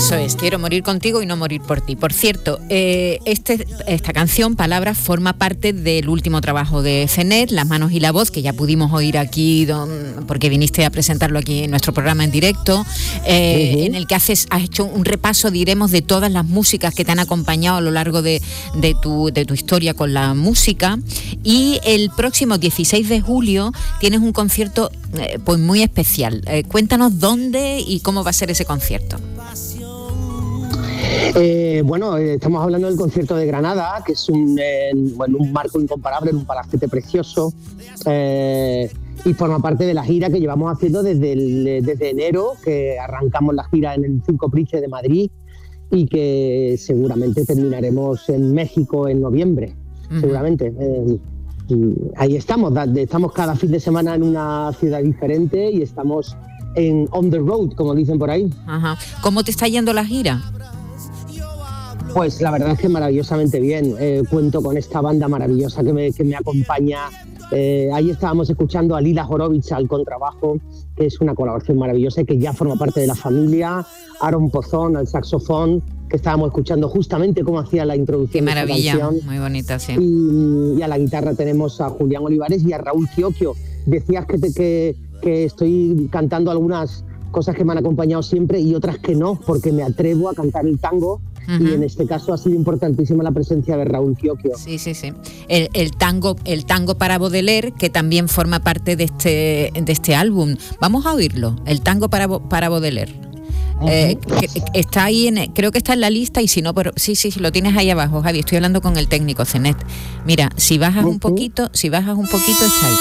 Eso es, quiero morir contigo y no morir por ti. Por cierto, esta canción, Palabras, forma parte del último trabajo de Cenet, Las manos y la voz, que ya pudimos oír aquí, porque viniste a presentarlo aquí en nuestro programa en directo, en el que has hecho un repaso, diremos, de todas las músicas que te han acompañado a lo largo de tu historia con la música. Y el próximo 16 de julio tienes un concierto pues muy especial. Cuéntanos dónde y cómo va a ser ese concierto. Estamos hablando del concierto de Granada, que es un marco incomparable, en un palacete precioso, y forma parte de la gira que llevamos haciendo desde enero, que arrancamos la gira en el Circo Price de Madrid y que seguramente terminaremos en México en noviembre, seguramente. Ahí estamos cada fin de semana en una ciudad diferente y estamos on the road, como dicen por ahí. Ajá. ¿Cómo te está yendo la gira? Pues la verdad es que maravillosamente bien. Cuento con esta banda maravillosa que me acompaña. Ahí estábamos escuchando a Lila Horowitz al contrabajo, que es una colaboración maravillosa y que ya forma parte de la familia. Aaron Pozón al saxofón, que estábamos escuchando justamente cómo hacía la introducción. Qué maravilla, de esta canción. Muy bonita, sí. Y a la guitarra tenemos a Julián Olivares y a Raúl Chioquio. Decías que estoy cantando algunas cosas que me han acompañado siempre y otras que no, porque me atrevo a cantar el tango. Y en este caso ha sido importantísima la presencia de Raúl Chioquio. Sí. El tango para Baudelaire, que también forma parte de este álbum. Vamos a oírlo, el tango para Baudelaire. Está ahí, creo que está en la lista, y si no, pero sí, lo tienes ahí abajo, Javi. Estoy hablando con el técnico Cenet. Mira, si bajas un poquito, está ahí.